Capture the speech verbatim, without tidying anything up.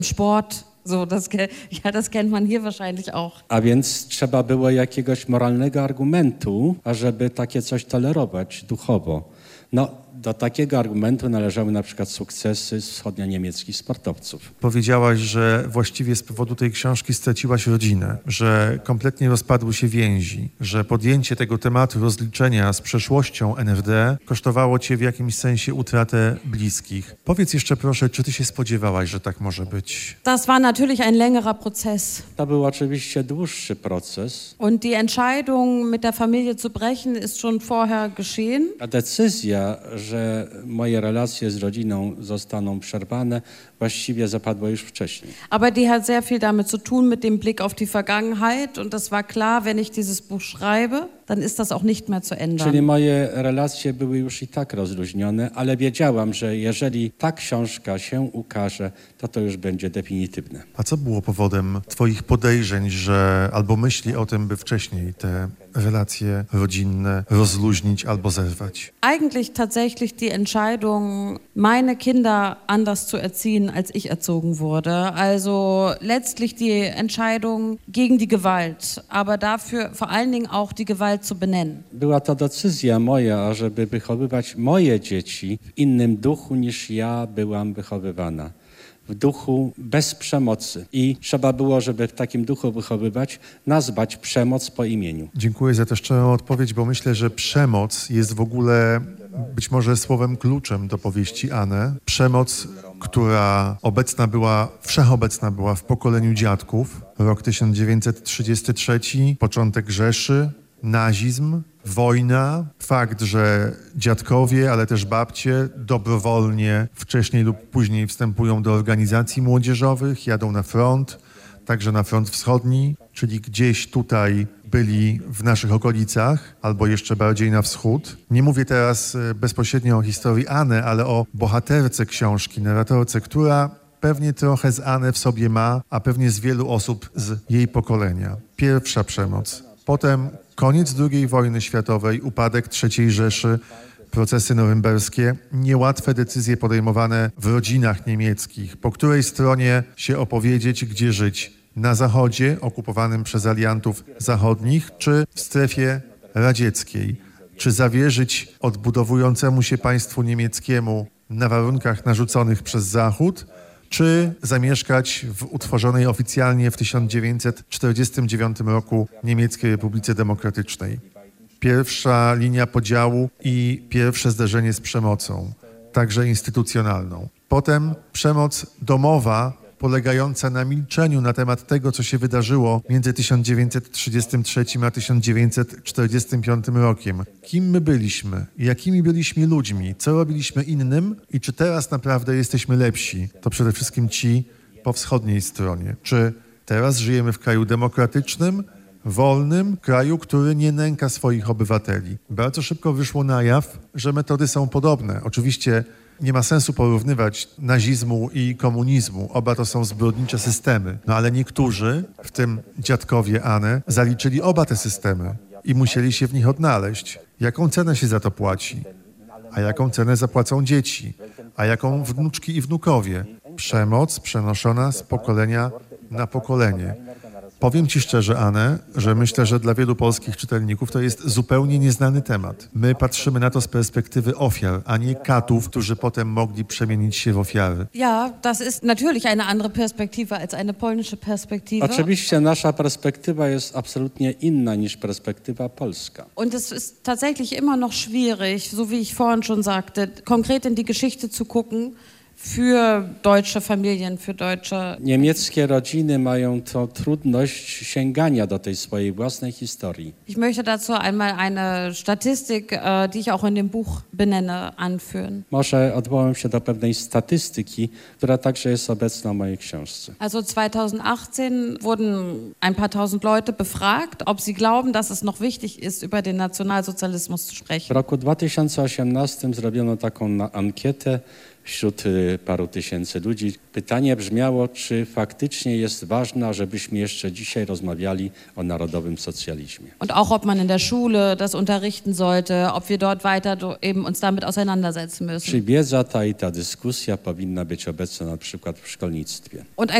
Sport. So, das, ja, das kennt man hier wahrscheinlich auch. A więc trzeba było jakiegoś moralnego argumentu, ażeby takie coś tolerować duchowo. No, do takiego argumentu należały na przykład sukcesy wschodnio-niemieckich sportowców. Powiedziałaś, że właściwie z powodu tej książki straciłaś rodzinę, że kompletnie rozpadły się więzi, że podjęcie tego tematu rozliczenia z przeszłością N F D kosztowało cię w jakimś sensie utratę bliskich. Powiedz jeszcze proszę, czy ty się spodziewałaś, że tak może być? Das war natürlich ein längerer Prozess. To był oczywiście dłuższy proces. Und die Entscheidung, mit der Familie zu brechen, ist schon vorher geschehen. A decyzja, że moje relacje z rodziną zostaną przerwane, właściwie zapadła już wcześniej. Aber die hat sehr viel damit zu tun, mit dem Blick auf die Vergangenheit. Und das war klar, wenn ich dieses Buch schreibe, dann ist das auch nicht mehr zu ändern. Czyli moje relacje były już i tak rozluźnione, ale wiedziałam, że jeżeli ta książka się ukaże, to to już będzie definitywne. A co było powodem twoich podejrzeń, że albo myśli o tym, by wcześniej te relacje rodzinne rozluźnić albo zerwać? Eigentlich tatsächlich die Entscheidung, meine Kinder anders zu erziehen, als ich erzogen wurde. Also letztlich die Entscheidung gegen die Gewalt, aber dafür vor allen Dingen auch die Gewalt zu benennen. Była to decyzja moja, ażeby wychowywać moje dzieci w innym duchu niż ja byłam wychowywana. W duchu bez przemocy. I trzeba było, żeby w takim duchu wychowywać, nazwać przemoc po imieniu. Dziękuję za tę szczerą odpowiedź, bo myślę, że przemoc jest w ogóle być może słowem kluczem do powieści Anne. Przemoc, która obecna była, wszechobecna była w pokoleniu dziadków. Rok tysiąc dziewięćset trzydziesty trzeci, początek Rzeszy, nazizm, wojna, fakt, że dziadkowie, ale też babcie dobrowolnie wcześniej lub później wstępują do organizacji młodzieżowych, jadą na front, także na front wschodni, czyli gdzieś tutaj byli w naszych okolicach, albo jeszcze bardziej na wschód. Nie mówię teraz bezpośrednio o historii Anny, ale o bohaterce książki, narratorce, która pewnie trochę z Anny w sobie ma, a pewnie z wielu osób z jej pokolenia. Pierwsza przemoc, potem koniec drugiej wojny światowej, upadek trzeciej Rzeszy, procesy norymberskie, niełatwe decyzje podejmowane w rodzinach niemieckich. Po której stronie się opowiedzieć, gdzie żyć? Na zachodzie, okupowanym przez aliantów zachodnich, czy w strefie radzieckiej? Czy zawierzyć odbudowującemu się państwu niemieckiemu na warunkach narzuconych przez Zachód, czy zamieszkać w utworzonej oficjalnie w tysiąc dziewięćset czterdziestym dziewiątym roku Niemieckiej Republice Demokratycznej? Pierwsza linia podziału i pierwsze zderzenie z przemocą, także instytucjonalną. Potem przemoc domowa, polegająca na milczeniu na temat tego, co się wydarzyło między tysiąc dziewięćset trzydziestym trzecim a tysiąc dziewięćset czterdziestym piątym rokiem. Kim my byliśmy? Jakimi byliśmy ludźmi? Co robiliśmy innym? I czy teraz naprawdę jesteśmy lepsi? To przede wszystkim ci po wschodniej stronie. Czy teraz żyjemy w kraju demokratycznym, wolnym, kraju, który nie nęka swoich obywateli? Bardzo szybko wyszło na jaw, że metody są podobne. Oczywiście nie ma sensu porównywać nazizmu i komunizmu. Oba to są zbrodnicze systemy. No ale niektórzy, w tym dziadkowie Anny, zaliczyli oba te systemy i musieli się w nich odnaleźć. Jaką cenę się za to płaci? A jaką cenę zapłacą dzieci? A jaką wnuczki i wnukowie? Przemoc przenoszona z pokolenia na pokolenie. Powiem ci szczerze, Anne, że myślę, że dla wielu polskich czytelników to jest zupełnie nieznany temat. My patrzymy na to z perspektywy ofiar, a nie katów, którzy potem mogli przemienić się w ofiary. Ja, das ist natürlich eine andere Perspektive als eine polnische Perspektive. Oczywiście nasza perspektywa jest absolutnie inna niż perspektywa polska. Und es ist tatsächlich immer noch schwierig, so wie ich vorhin schon sagte, konkret in die Geschichte zu gucken, für deutsche Familien, für deutsche... Niemieckie rodziny mają tą trudność sięgania do tej swojej własnej historii. Ich möchte dazu einmal eine Statistik, die ich auch in dem Buch benenne, anführen. Może odwołam się do pewnej statystyki, która także jest obecna w mojej książce. Also zweitausendachtzehn wurden ein paar tausend Leute befragt, ob sie glauben, dass es noch wichtig ist, über den Nationalsozialismus zu W sprechen. roku dwa tysiące osiemnastym zrobiono taką ankietę, wśród y, paru tysięcy ludzi. Pytanie brzmiało, czy faktycznie jest ważne, żebyśmy jeszcze dzisiaj rozmawiali o narodowym socjalizmie. Und auch, ob man in der Schule das unterrichten sollte, ob wir dort weiter do, eben uns damit auseinandersetzen müssen. Czy wiedza ta i ta dyskusja powinna być obecna na przykład w szkolnictwie? Und